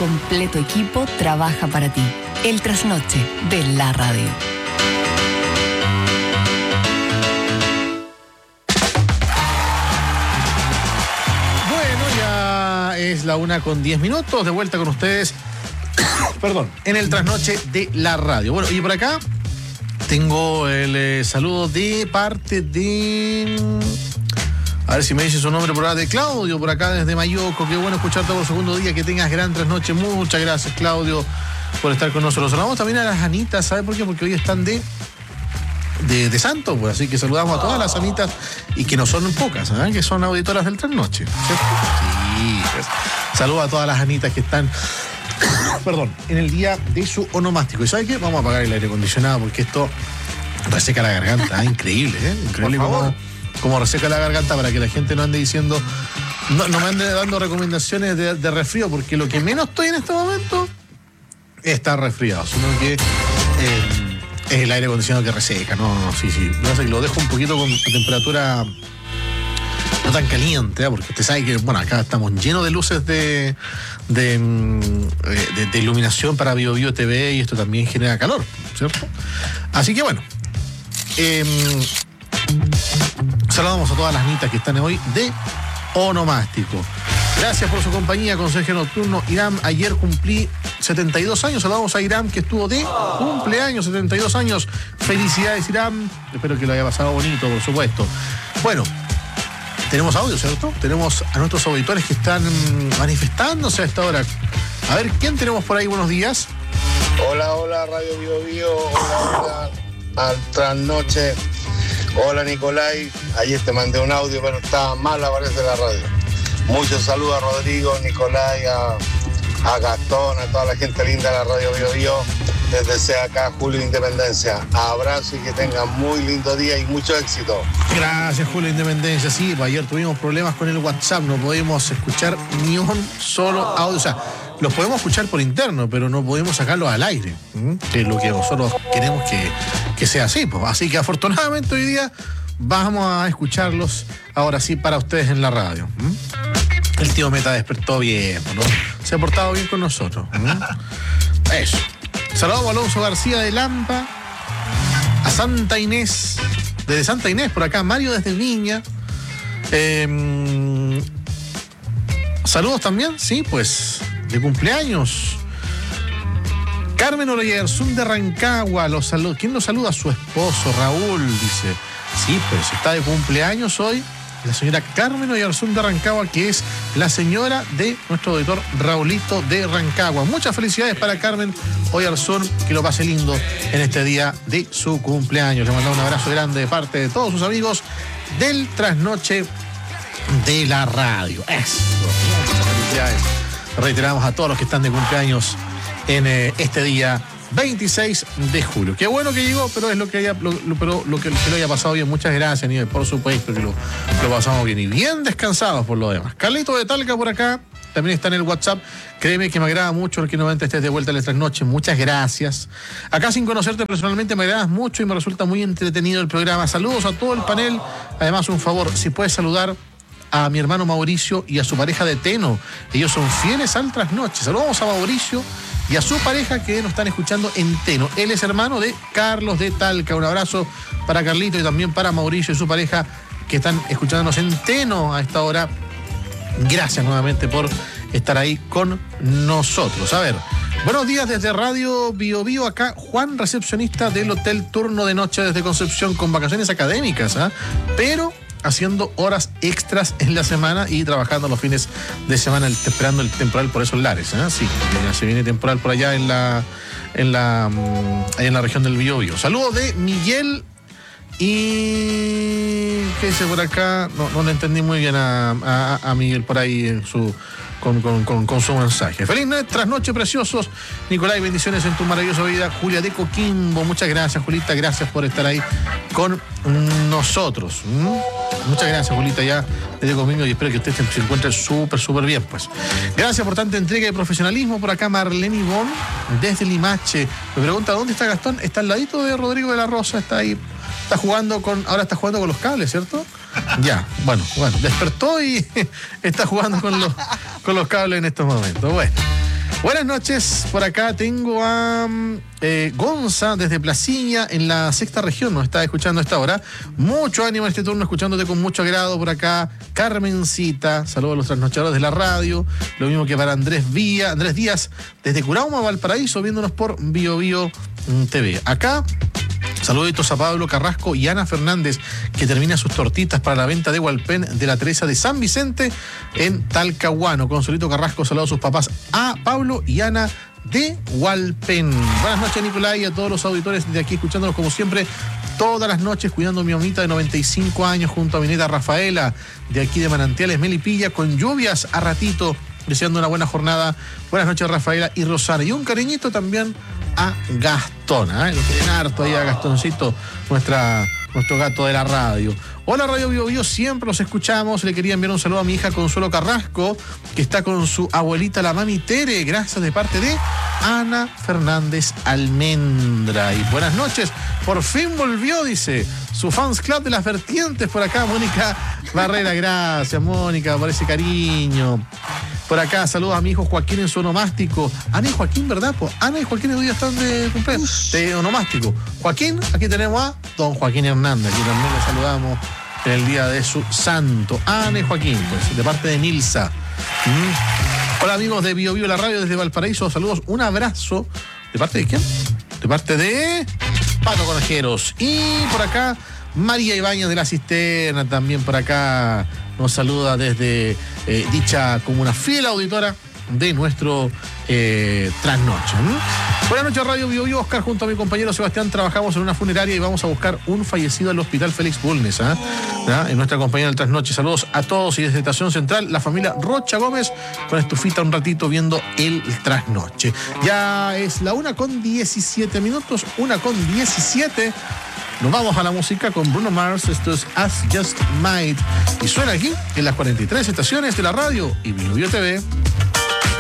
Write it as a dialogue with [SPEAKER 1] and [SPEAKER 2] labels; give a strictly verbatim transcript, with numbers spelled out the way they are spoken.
[SPEAKER 1] completo equipo trabaja para ti. El trasnoche de la radio.
[SPEAKER 2] Bueno, ya es la una con diez minutos, de vuelta con ustedes, perdón, en el trasnoche de la radio. Bueno, y por acá tengo el eh, saludo de parte de... A ver si me dice su nombre por acá, de Claudio, por acá desde Mayoco. Qué bueno escucharte por segundo día, que tengas gran trasnoche. Muchas gracias, Claudio, por estar con nosotros. Saludamos también a las Anitas, ¿sabe por qué? Porque hoy están de... De, de Santo, pues, así que saludamos a todas las amitas, y que no son pocas, ¿eh? Que son auditoras del trasnoche, ¿cierto? Sí, pues. Saludos a todas las Anitas que están, perdón, en el día de su onomástico. ¿Y sabe qué? Vamos a apagar el aire acondicionado porque esto reseca la garganta, ¿eh? Increíble, ¿eh? Increíble cómo, cómo reseca la garganta, para que la gente no ande diciendo, no, no me ande dando recomendaciones de, de resfrío, porque lo que menos estoy en este momento es estar resfriado, sino que... Eh, es el aire acondicionado que reseca, no, no, sí, sí. Lo dejo un poquito con temperatura no tan caliente, ¿eh? Porque usted sabe que, bueno, acá estamos llenos de luces de, de, de, de iluminación para Bio Bio T V, y esto también genera calor, ¿cierto? Así que bueno, eh, saludamos a todas las nitas que están hoy de onomástico. Gracias por su compañía, Conserje Nocturno. Irán, ayer cumplí setenta y dos años. Saludamos a Irán, que estuvo de cumpleaños, setenta y dos años. Felicidades, Irán. Espero que lo haya pasado bonito, por supuesto. Bueno, tenemos audio, ¿cierto? Tenemos a nuestros auditores que están manifestándose a esta hora. A ver, ¿quién tenemos por ahí? Buenos días.
[SPEAKER 3] Hola, hola, Radio Bio Bio. Hola, hola, al trasnoche. Hola, Nicolai. Ayer te mandé un audio, pero estaba mal, parece, la radio. Muchos saludos a Rodrigo, Nicolai, a, a Gastón, a toda la gente linda de la Radio Bio Bio, desde C A K Julio Independencia. Abrazo y que tengan muy lindo día y mucho éxito.
[SPEAKER 2] Gracias, Julio Independencia. Sí, pues ayer tuvimos problemas con el WhatsApp, no podemos escuchar ni un solo audio. O sea, los podemos escuchar por interno, pero no podemos sacarlos al aire, ¿m? Que es lo que nosotros queremos que, que sea así. Pues. Así que afortunadamente hoy día vamos a escucharlos ahora sí para ustedes en la radio. ¿m? El tío Meta despertó bien, ¿no? Se ha portado bien con nosotros. ¿m? Eso. Saludos a Alonso García de Lampa, a Santa Inés, desde Santa Inés, por acá, Mario desde Viña. Eh, saludos también, sí, pues, de cumpleaños. Carmen Oroyarzún de Rancagua, los saludos. ¿Quién nos saluda? Su esposo, Raúl, dice. Sí, pues está de cumpleaños hoy la señora Carmen Oyarzún de Rancagua, que es la señora de nuestro auditor Raulito de Rancagua. Muchas felicidades para Carmen Oyarzún, que lo pase lindo en este día de su cumpleaños. Le mandamos un abrazo grande de parte de todos sus amigos del trasnoche de la radio. Eso, muchas felicidades. Reiteramos a todos los que están de cumpleaños en eh, este día veintiséis de julio. Qué bueno que llegó, pero es lo que haya, lo, lo, pero lo que, que lo haya pasado bien. Muchas gracias, Nivel, por supuesto que lo, lo pasamos bien y bien descansados por lo demás. Carlito de Talca por acá, también está en el WhatsApp. Créeme que me agrada mucho el que nuevamente estés de vuelta en las tres noches. Muchas gracias. Acá, sin conocerte personalmente, me agradas mucho y me resulta muy entretenido el programa. Saludos a todo el panel. Además, un favor, si puedes saludar a mi hermano Mauricio y a su pareja de Teno. Ellos son fieles al trasnoche. Saludamos a Mauricio y a su pareja que nos están escuchando en Teno. Él es hermano de Carlos de Talca. Un abrazo para Carlito y también para Mauricio y su pareja que están escuchándonos en Teno a esta hora. Gracias nuevamente por estar ahí con nosotros. A ver, buenos días desde Radio Bio Bio. Acá Juan, recepcionista del Hotel Turno de Noche desde Concepción, con vacaciones académicas, ¿eh? Pero haciendo horas extras en la semana y trabajando los fines de semana, esperando el temporal por esos lares, ¿eh? Sí, se viene temporal por allá en la en la allá en la región del Biobío. Saludos de Miguel y ¿qué dice por acá? No, no le entendí muy bien a, a, a Miguel por ahí en su Con, con, con, con su mensaje. Feliz trasnoche, preciosos. Nicolai, bendiciones en tu maravillosa vida. Julia de Coquimbo, muchas gracias, Julita. Gracias por estar ahí con nosotros. ¿Mm? Muchas gracias, Julita, ya desde Coquimbo, y espero que usted se encuentre súper, súper bien, pues. Gracias por tanta entrega y profesionalismo. Por acá, Marlene Ivón, desde Limache. Me pregunta, ¿dónde está Gastón? Está al ladito de Rodrigo de la Rosa, está ahí. Está jugando con, ahora está jugando con los cables, ¿cierto? Ya, bueno, bueno, despertó y está jugando con los, con los cables en estos momentos. Bueno, Buenas noches, por acá tengo a eh, Gonza desde Placiña en la sexta región, nos está escuchando a esta hora. Mucho ánimo en este turno, escuchándote con mucho agrado por acá. Carmencita, saludos a los trasnochadores de la radio. Lo mismo que para Andrés Vía, Andrés Díaz desde Curauma, Valparaíso, viéndonos por Bio Bio T V. Acá saluditos a Pablo Carrasco y Ana Fernández, que termina sus tortitas para la venta de Hualpén de la Teresa de San Vicente en Talcahuano. Consolito Carrasco, saludos a sus papás, a Pablo y Ana de Hualpén. Buenas noches, Nicolás, y a todos los auditores de aquí, escuchándonos como siempre todas las noches, cuidando a mi mamita de noventa y cinco años junto a mi nieta Rafaela, de aquí de Manantiales, Melipilla, con lluvias a ratito, deseando una buena jornada. Buenas noches, Rafaela y Rosana. Y un cariñito también a Gastón, ¿eh? Lo quieren harto ahí a Gastoncito, nuestra, nuestro gato de la radio. Hola, Radio Bio Bio, siempre los escuchamos. Le quería enviar un saludo a mi hija Consuelo Carrasco, que está con su abuelita, la mami Tere, gracias, de parte de Ana Fernández Almendra. Y buenas noches, por fin volvió, dice, su fans club de las vertientes por acá, Mónica Barrera. Gracias, Mónica, por ese cariño. Por acá, saludos a mi hijo Joaquín en su onomástico. Ana y Joaquín, ¿verdad? Pues Ana y Joaquín hoy día están de cumpleaños, de onomástico. Joaquín, aquí tenemos a don Joaquín Hernández, aquí también le saludamos en el día de su santo. Ana y Joaquín, pues, de parte de Nilsa. ¿Mm? Hola, amigos de Bio Bio la radio desde Valparaíso, saludos, un abrazo. ¿De parte de quién? De parte de Pato Conajeros. Y por acá, María Ibáñez de la Cisterna, también por acá nos saluda desde eh, dicha comuna, fiel auditora de nuestro eh, trasnoche. ¿Mm? Buenas noches, Radio Bio Bio. Oscar, junto a mi compañero Sebastián, trabajamos en una funeraria y vamos a buscar un fallecido al Hospital Félix Bulnes, ¿eh? ¿Ah? En nuestra compañía del trasnoche. Saludos a todos, y desde Estación Central, la familia Rocha Gómez, con estufita un ratito viendo el trasnoche. Ya es la una con diecisiete minutos, una con diecisiete. Nos vamos a la música con Bruno Mars. Esto es As Just Might y suena aquí en las cuarenta y tres estaciones de la radio y Bio Bio T V.